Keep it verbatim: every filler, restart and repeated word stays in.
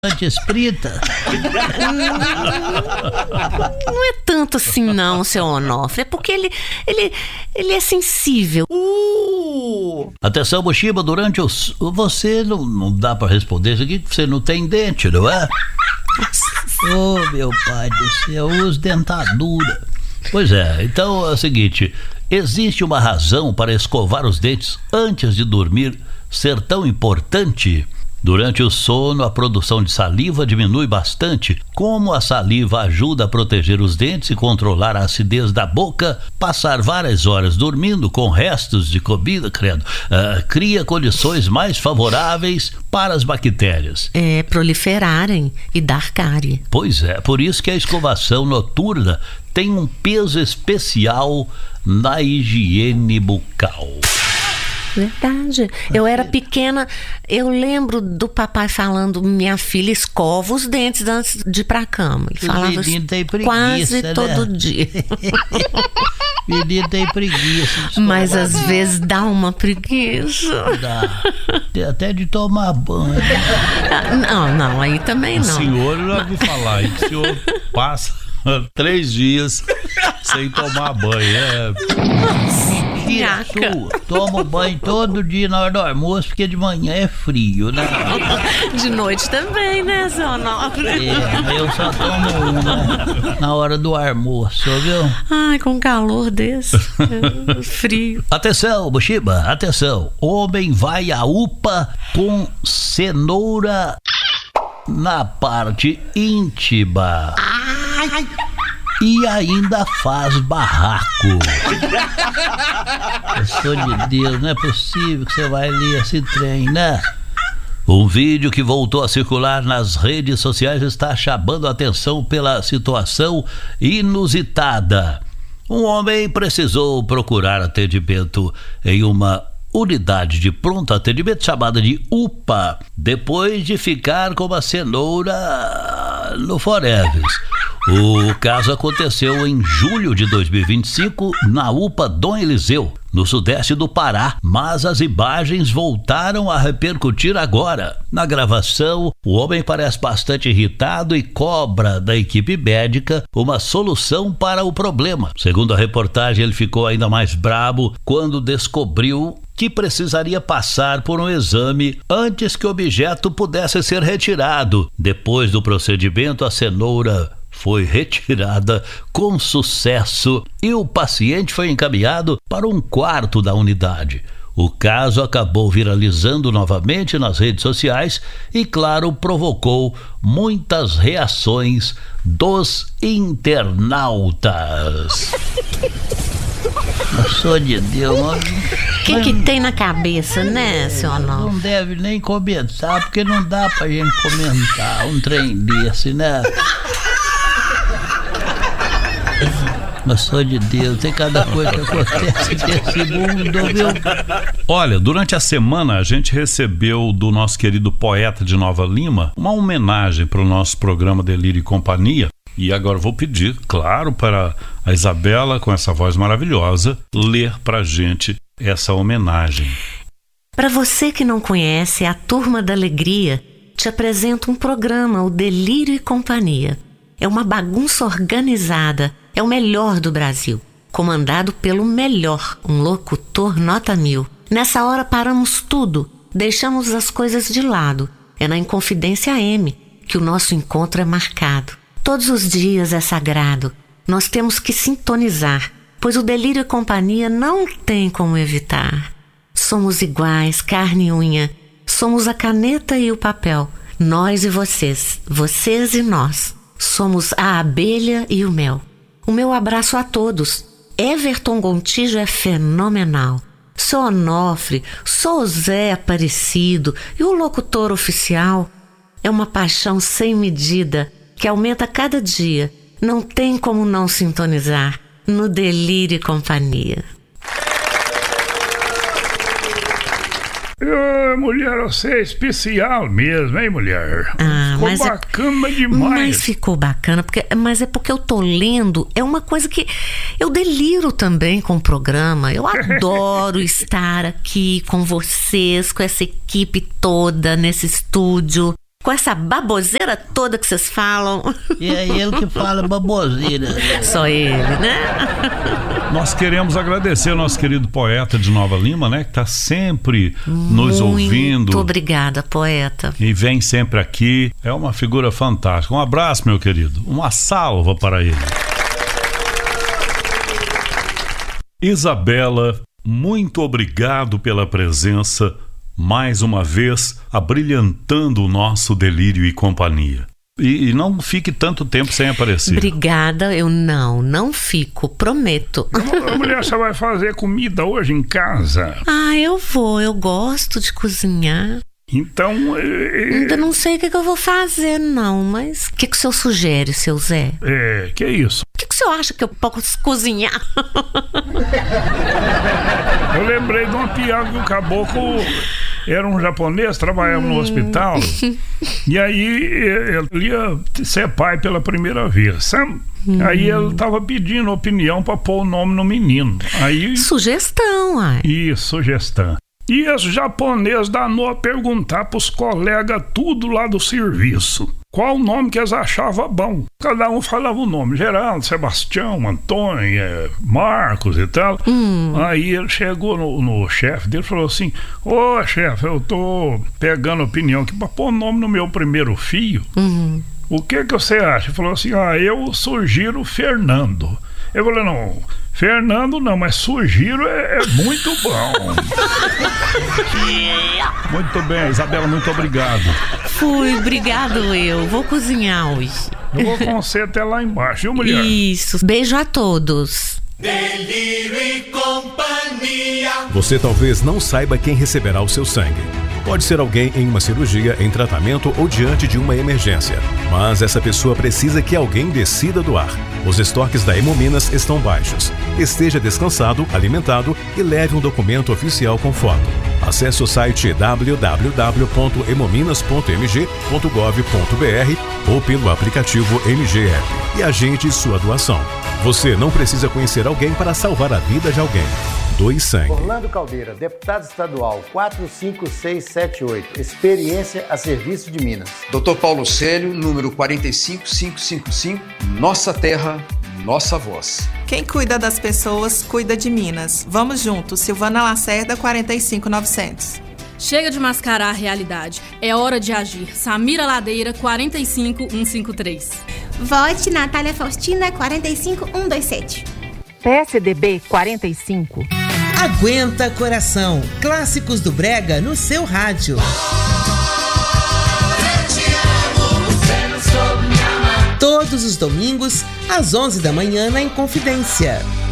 Esprita. Não é tanto assim não, seu Onofre. É porque ele, ele, ele é sensível. Uh! Atenção, Bushiba, durante os... Você não, não dá pra responder isso aqui, que você não tem dente, não é? Ô, oh, meu pai do céu, eu uso dentadura. Pois é, então é o seguinte, existe uma razão para escovar os dentes antes de dormir ser tão importante? Durante o sono, a produção de saliva diminui bastante. Como a saliva ajuda a proteger os dentes e controlar a acidez da boca, passar várias horas dormindo com restos de comida, credo, uh, cria condições mais favoráveis para as bactérias. É, proliferarem e dar cárie. Pois é, por isso que a escovação noturna tem um peso especial na higiene bucal. Verdade. Eu era pequena, eu lembro do papai falando, minha filha escova os dentes antes de ir pra cama. Ele falava isso preguiça, quase né? todo dia. Menino tem preguiça. Mas às vezes dá uma preguiça. Dá. Até de tomar banho. Não, não, aí também não. O senhor, eu já ouvi falar aí que o senhor passa três dias sem tomar banho, é... Tira sua. Toma banho todo dia na hora do almoço, porque de manhã é frio, né? De noite também, né, seu Onofre? É, eu só tomo uma na hora do almoço, viu? Ai, com calor desse, é, frio. Atenção, Bushiba, atenção. Homem vai à U P A com cenoura na parte íntima. Ai. E ainda faz barraco. Pessoa de Deus, não é possível que você vai ler esse trem, né? Um vídeo que voltou a circular nas redes sociais está chamando a atenção pela situação inusitada. Um homem precisou procurar atendimento em uma unidade de pronto atendimento chamada de U P A, depois de ficar com uma cenoura no Foreves. O caso aconteceu em julho de dois mil e vinte e cinco na U P A Dom Eliseu, no sudeste do Pará, mas as imagens voltaram a repercutir agora. Na gravação, o homem parece bastante irritado e cobra da equipe médica uma solução para o problema. Segundo a reportagem, ele ficou ainda mais brabo quando descobriu que precisaria passar por um exame antes que o objeto pudesse ser retirado. Depois do procedimento, a cenoura foi retirada com sucesso e o paciente foi encaminhado para um quarto da unidade. O caso acabou viralizando novamente nas redes sociais e, claro, provocou muitas reações dos internautas. Eu sou de Deus, mas... O que que tem na cabeça, né, seu Onofre? Não deve nem comentar, porque não dá pra gente comentar um trem desse, né? Mas sou de Deus, tem cada coisa que acontece nesse mundo, viu? Olha, durante a semana a gente recebeu do nosso querido poeta de Nova Lima uma homenagem para o nosso programa Delírio e Companhia. E agora vou pedir, claro, para a Isabela, com essa voz maravilhosa, ler pra gente essa homenagem. Para você que não conhece, a Turma da Alegria te apresenta um programa, o Delírio e Companhia. É uma bagunça organizada, é o melhor do Brasil, comandado pelo melhor, um locutor nota mil. Nessa hora paramos tudo, deixamos as coisas de lado. É na Inconfidência M que o nosso encontro é marcado. Todos os dias é sagrado, nós temos que sintonizar, pois o Delírio e Companhia não tem como evitar. Somos iguais, carne e unha, somos a caneta e o papel, nós e vocês, vocês e nós. Somos a abelha e o mel. O meu abraço a todos. Everton Gontijo é fenomenal. Seu Onofre, sou Zé Aparecido e o locutor oficial. É uma paixão sem medida que aumenta cada dia. Não tem como não sintonizar no Delírio e Companhia. Ah, mulher, você é especial mesmo, hein, mulher? Ah, ficou mas bacana é, demais. Mas ficou bacana, porque, mas é porque eu tô lendo, é uma coisa que eu deliro também com o programa. Eu adoro estar aqui com vocês, com essa equipe toda nesse estúdio. Com essa baboseira toda que vocês falam. E é ele que fala baboseira. Só ele, né? Nós queremos agradecer ao nosso querido poeta de Nova Lima, né? Que está sempre nos Muito ouvindo. Muito obrigada, poeta. E vem sempre aqui. É uma figura fantástica. Um abraço, meu querido. Uma salva para ele. Isabela, muito obrigado pela presença. Mais uma vez, abrilhantando o nosso Delírio e Companhia. E, e não fique tanto tempo sem aparecer. Obrigada, eu não, não fico, prometo. A mulher, você vai fazer comida hoje em casa? Ah, eu vou, eu gosto de cozinhar. Então... É, Ainda não sei o que, que eu vou fazer, não, mas o que, que o senhor sugere, seu Zé? É, que isso? O que, que o senhor acha que eu posso cozinhar? Eu lembrei de uma piada que o caboclo era um japonês, trabalhava no hospital, e aí ele ia ser pai pela primeira vez, sabe? Hum. Aí ele tava pedindo opinião para pôr o nome no menino. Aí... Sugestão, ai. Isso, sugestão. E os japoneses danou a perguntar pros colegas tudo lá do serviço. Qual o nome que eles achavam bom? Cada um falava o nome. Geraldo, Sebastião, Antônio, Marcos e tal. Hum. Aí ele chegou no, no chefe dele e falou assim: Ô oh, chefe, eu tô pegando opinião aqui pra pôr o nome no meu primeiro filho. Uhum. O que que você acha? Ele falou assim: ah, eu sugiro Fernando. Eu falei: não, Fernando não, mas sugiro é, é muito bom. Muito bem, Isabela, muito obrigado. Fui, obrigado eu. Vou cozinhar hoje. Eu vou com você até lá embaixo, viu, mulher? Isso. Beijo a todos. Delírio e Companhia. Você talvez não saiba quem receberá o seu sangue. Pode ser alguém em uma cirurgia, em tratamento ou diante de uma emergência. Mas essa pessoa precisa que alguém decida doar. Os estoques da Hemominas estão baixos. Esteja descansado, alimentado e leve um documento oficial com foto. Acesse o site w w w ponto hemominas ponto m g ponto gov ponto b r ou pelo aplicativo M G App e agende sua doação. Você não precisa conhecer alguém para salvar a vida de alguém. Doe sangue. Orlando Caldeira, deputado estadual quatro cinco seis sete oito, experiência a serviço de Minas. doutor Paulo Célio, número quatro cinco cinco cinco cinco, Nossa Terra, Nossa Voz. Quem cuida das pessoas, cuida de Minas. Vamos juntos, Silvana Lacerda, quarenta e cinco novecentos. Chega de mascarar a realidade. É hora de agir. Samira Ladeira, quarenta e cinco cento e cinquenta e três. Vote Natália Faustina, quarenta e cinco cento e cento e vinte e sete. P S D B quarenta e cinco. Aguenta Coração. Clássicos do Brega no seu rádio. Todos os domingos, às onze da manhã, na Inconfidência.